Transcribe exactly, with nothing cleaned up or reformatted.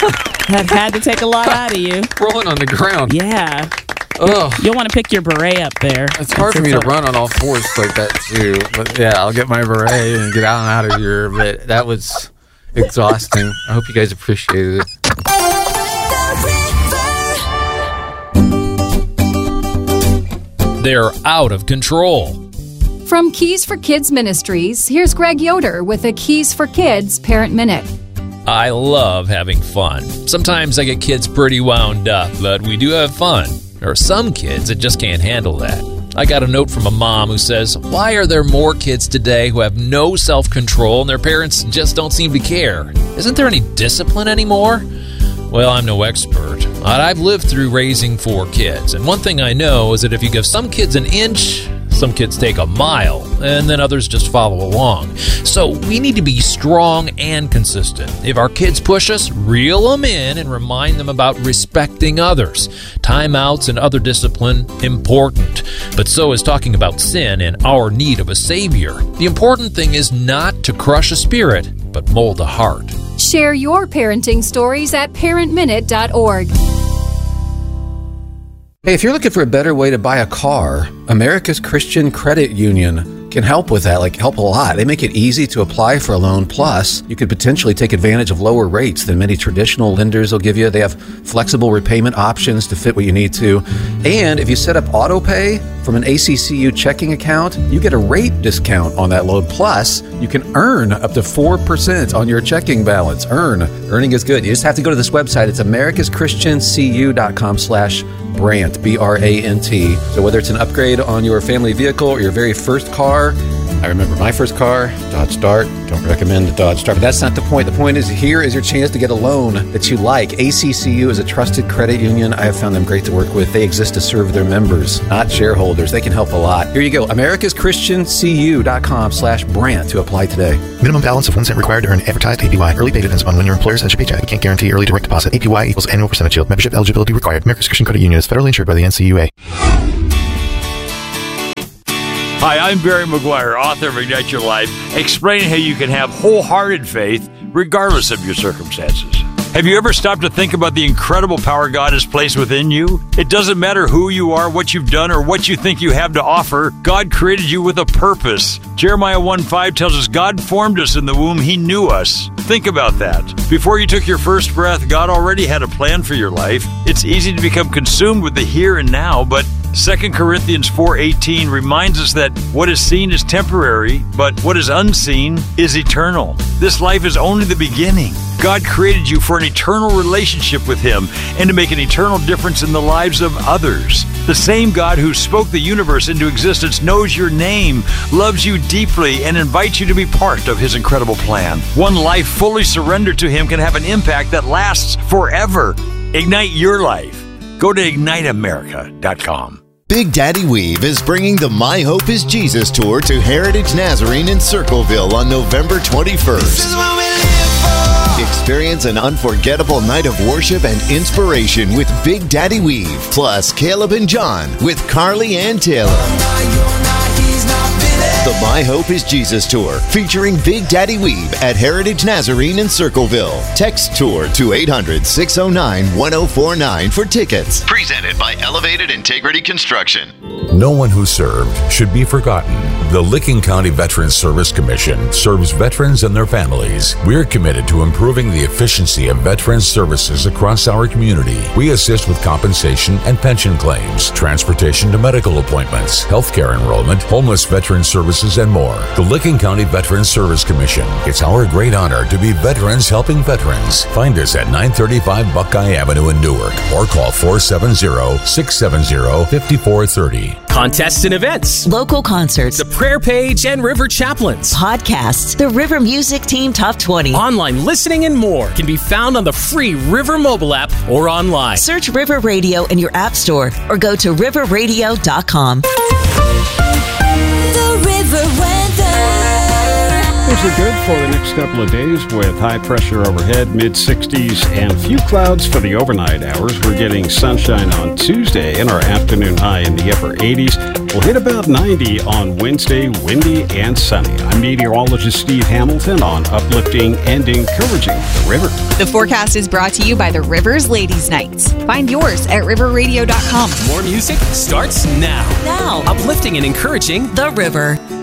That had to take a lot out of you. Rolling on the ground. Yeah. Oh, You'll want to pick your beret up there. it's hard for me to run on all fours like that too. But yeah, I'll get my beret and get out and out of here. But that was exhausting. I hope you guys appreciated it. They're out of control. From Keys for Kids Ministries, here's Greg Yoder with a Keys for Kids Parent Minute. I love having fun. Sometimes I get kids pretty wound up, but we do have fun. There are some kids that just can't handle that. I got a note from a mom who says, why are there more kids today who have no self-control and their parents just don't seem to care? Isn't there any discipline anymore? Well, I'm no expert, but I've lived through raising four kids, and one thing I know is that if you give some kids an inch, some kids take a mile, and then others just follow along. So we need to be strong and consistent. If our kids push us, reel them in and remind them about respecting others. Timeouts and other discipline, important. But so is talking about sin and our need of a Savior. The important thing is not to crush a spirit, but mold a heart. Share your parenting stories at parent minute dot org. Hey, if you're looking for a better way to buy a car, America's Christian Credit Union can help with that, like help a lot. They make it easy to apply for a loan. Plus, you could potentially take advantage of lower rates than many traditional lenders will give you. They have flexible repayment options to fit what you need to. And if you set up auto pay from an A C C U checking account, you get a rate discount on that loan. Plus, you can earn up to four percent on your checking balance. Earn. Earning is good. You just have to go to this website. It's americas christian c u dot com slash Brant, B R A N T. So whether it's an upgrade on your family vehicle or your very first car, I remember my first car, Dodge Dart. Don't recommend the Dodge Dart, but that's not the point. The point is, here is your chance to get a loan that you like. A C C U is a trusted credit union. I have found them great to work with. They exist to serve their members, not shareholders. They can help a lot. Here you go, americas christian c u dot com slash Brant to apply today. Minimum balance of one cent required to earn advertised A P Y. Early pay depends upon when your employer sends your paycheck. You can't guarantee early direct deposit. A P Y equals annual percentage yield. Membership eligibility required. America's Christian Credit Union is federally insured by the N C U A. Hi, I'm Barry McGuire, author of Ignite Your Life, explaining how you can have wholehearted faith regardless of your circumstances. Have you ever stopped to think about the incredible power God has placed within you? It doesn't matter who you are, what you've done, or what you think you have to offer. God created you with a purpose. Jeremiah one five tells us God formed us in the womb. He knew us. Think about that. Before you took your first breath, God already had a plan for your life. It's easy to become consumed with the here and now, but Second Corinthians four eighteen reminds us that what is seen is temporary, but what is unseen is eternal. This life is only the beginning. God created you for an eternal relationship with Him and to make an eternal difference in the lives of others. The same God who spoke the universe into existence knows your name, loves you deeply, and invites you to be part of His incredible plan. One life fully surrendered to Him can have an impact that lasts forever. Ignite your life. Go to ignite america dot com. Big Daddy Weave is bringing the My Hope is Jesus tour to Heritage Nazarene in Circleville on November twenty-first. Experience an unforgettable night of worship and inspiration with Big Daddy Weave, plus Caleb and John with Carly Ann Taylor. The My Hope is Jesus Tour, featuring Big Daddy Weave at Heritage Nazarene in Circleville. Text tour to eight hundred, six oh nine, one oh four nine for tickets. Presented by Elevated Integrity Construction. No one who served should be forgotten. The Licking County Veterans Service Commission serves veterans and their families. We're committed to improving the efficiency of veterans services across our community. We assist with compensation and pension claims, transportation to medical appointments, healthcare enrollment, homeless veteran services, and more. The Licking County Veterans Service Commission. It's our great honor to be veterans helping veterans. Find us at nine thirty-five Buckeye Avenue in Newark or call four seven zero, six seven zero, five four three zero. Contests and events. Local concerts. The Prayer Page and River Chaplains. Podcasts. The River Music Team Top twenty. Online listening and more can be found on the free River mobile app or online. Search River Radio in your app store or go to river radio dot com. The River Weather. Things are good for the next couple of days with high pressure overhead, mid sixties, and few clouds for the overnight hours. We're getting sunshine on Tuesday and our afternoon high in the upper eighties. We'll hit about ninety on Wednesday, windy and sunny. I'm meteorologist Steve Hamilton on Uplifting and Encouraging the River. The forecast is brought to you by the Rivers Ladies Nights. Find yours at river radio dot com. More music starts now. Now. Uplifting and encouraging The River.